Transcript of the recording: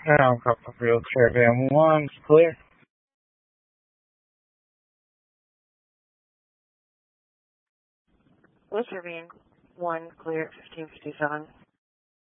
Now, Copperfield Caravan 1, clear. Caravan 1, clear at 1557.